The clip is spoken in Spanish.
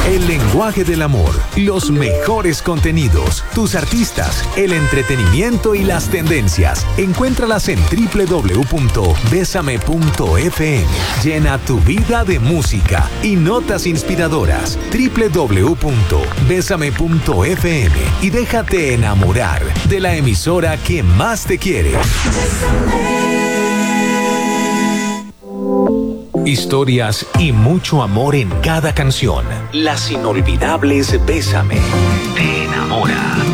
El lenguaje del amor, los mejores contenidos, tus artistas, el entretenimiento y las tendencias. Encuéntralas en www.besame.fm. Llena tu vida de música y notas inspiradoras. www.besame.fm y déjate enamorar de la emisora que más te quiere. Historias y mucho amor en cada canción. Las inolvidables Bésame te enamora.